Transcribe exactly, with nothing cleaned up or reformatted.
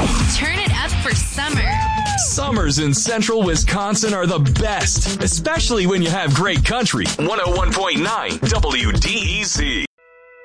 Turn it up for summer. Summers in central Wisconsin are the best, especially when you have great country. one oh one point nine W D E C.